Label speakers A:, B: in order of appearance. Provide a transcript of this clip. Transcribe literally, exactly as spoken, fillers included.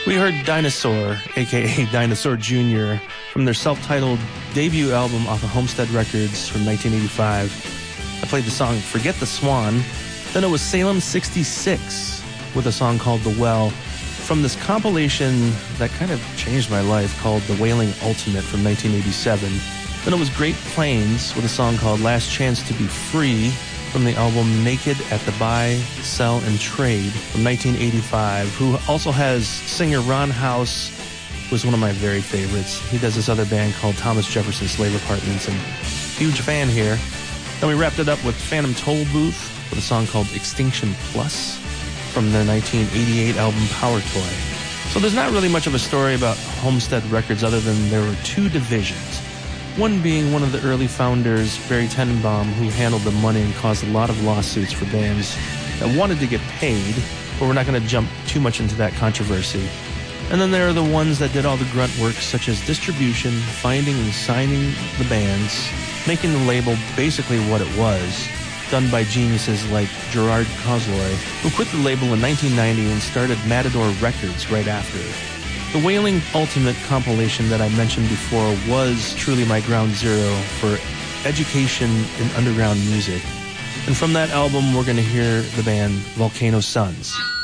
A: We heard Dinosaur, a k a. Dinosaur Junior, from their self-titled debut album off of Homestead Records from nineteen eighty-five. I played the song Forget the Swan. Then it was Salem sixty-six with a song called The Well from this compilation that kind of changed my life called The Wailing Ultimate from nineteen eighty-seven. Then it was Great Plains with a song called Last Chance to Be Free from the album Naked at the Buy, Sell, and Trade from nineteen eighty-five, who also has singer Ron House, who is one of my very favorites. He does this other band called Thomas Jefferson Slave Apartments, and huge fan here. Then we wrapped it up with Phantom Toll Booth with a song called Extinction Plus from their nineteen eighty-eight album Power Toy. So there's not really much of a story about Homestead Records other than there were two divisions. One being one of the early founders, Barry Tenenbaum, who handled the money and caused a lot of lawsuits for bands that wanted to get paid, but we're not going to jump too much into that controversy. And then there are the ones that did all the grunt work, such as distribution, finding and signing the bands, making the label basically what it was, done by geniuses like Gerard Cosloy, who quit the label in nineteen ninety and started Matador Records right after. The Wailing Ultimate compilation that I mentioned before was truly my ground zero for education in underground music. And from that album, we're going to hear the band Volcano Suns.